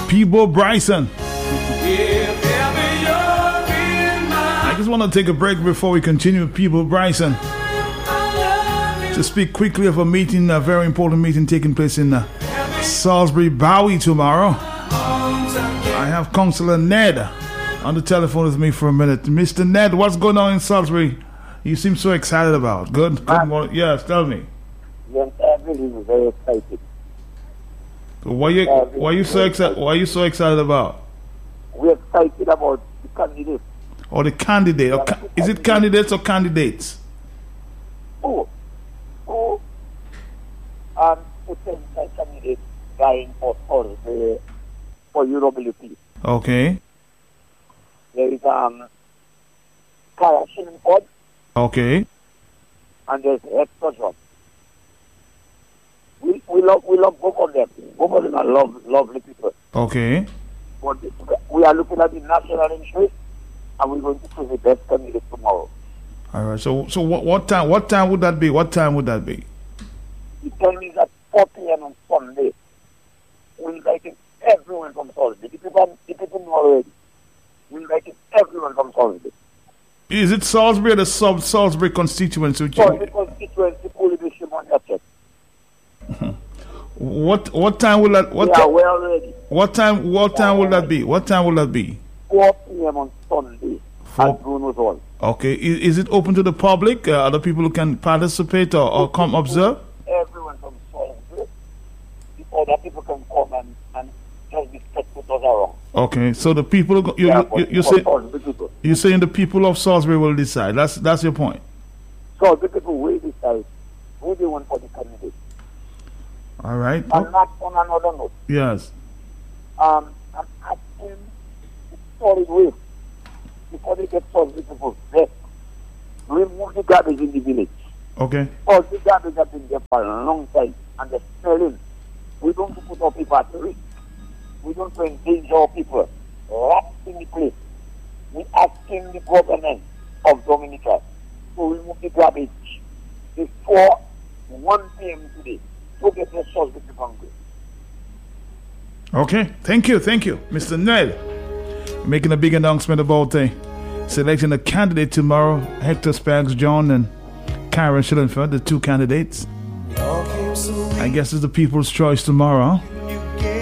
Peebo Bryson. I just want to take a break before we continue with Peebo Bryson. To speak quickly of a meeting, a very important meeting taking place in Salisbury, Bowie tomorrow. I have Councillor Ned on the telephone with me for a minute. Mr. Ned, what's going on in Salisbury? You seem so excited about. Good morning. Yes, tell me. Yes, everything is very excited. So why you so excited? Why are you so excited about? We're excited about the candidate. Or the candidate? Or is it candidates or candidates? Potential candidate vying for UWP. Okay. There is Kara Shillingford. Okay. And there's Hector John. We love both of them. Both of them are lovely people. Okay. But we are looking at the national interest, and we're going to choose the best candidate tomorrow. All right. So what time would that be? What time would that be? The time is at 4 p.m. on Sunday. We invited everyone from Salisbury. The people know already. We invited everyone from Salisbury. Is it Salisbury or the Salisbury constituency? Salisbury constituency, Polyvision on that check. What time will that? We're ready. What time will that be? What time will that be? 4 p.m. on Sunday at Bruno's Hall. Okay. Is it open to the public? Other people who can participate or come observe? Everyone from Salisbury. Other people can come and just be set with us around. Okay. So the people you're saying the people of Salisbury will decide. That's your point. So the people will decide who they want for the candidate. All right. And not on another note. Yes. I'm asking solid waste before they get Salisbury people. Yes. Remove the garbage in the village. Okay. All the garbage has been there for a long time and they're smelling. We don't put our people at risk. We don't endanger our people. Rats in the place. We're asking the government of Dominica to remove the garbage before 1 p.m. today to get the Salisbury people hungry. Okay. Thank you, Mr. Ned. Making a big announcement about selecting a candidate tomorrow. Hector Spags John and Karen Shillingford, the two candidates. I guess it's the people's choice tomorrow.